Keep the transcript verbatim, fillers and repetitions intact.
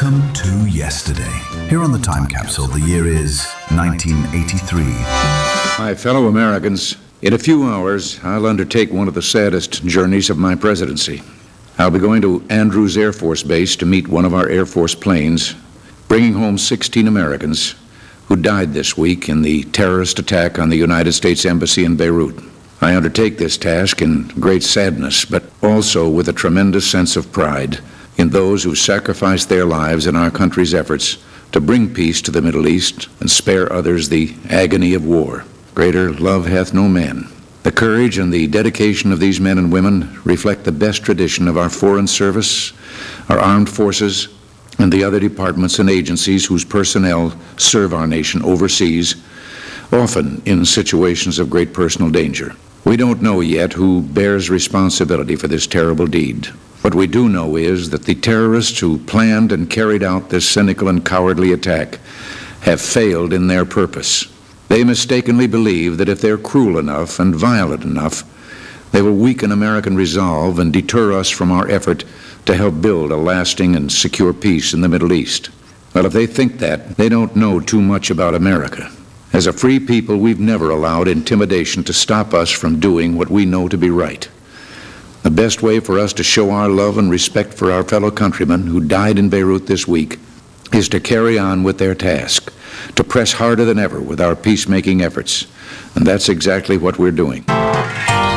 Welcome to yesterday. Here on the time capsule, the year is nineteen eighty-three. My fellow Americans, in a few hours, I'll undertake one of the saddest journeys of my presidency. I'll be going to Andrews Air Force Base to meet one of our Air Force planes, bringing home sixteen Americans who died this week in the terrorist attack on the United States Embassy in Beirut. I undertake this task in great sadness, but also with a tremendous sense of pride in those who sacrificed their lives in our country's efforts to bring peace to the Middle East and spare others the agony of war. Greater love hath no man. The courage and the dedication of these men and women reflect the best tradition of our foreign service, our armed forces, and the other departments and agencies whose personnel serve our nation overseas, often in situations of great personal danger. We don't know yet who bears responsibility for this terrible deed. What we do know is that the terrorists who planned and carried out this cynical and cowardly attack have failed in their purpose. They mistakenly believe that if they're cruel enough and violent enough, they will weaken American resolve and deter us from our effort to help build a lasting and secure peace in the Middle East. Well, if they think that, they don't know too much about America. As a free people, we've never allowed intimidation to stop us from doing what we know to be right. The best way for us to show our love and respect for our fellow countrymen who died in Beirut this week is to carry on with their task, to press harder than ever with our peacemaking efforts. And that's exactly what we're doing.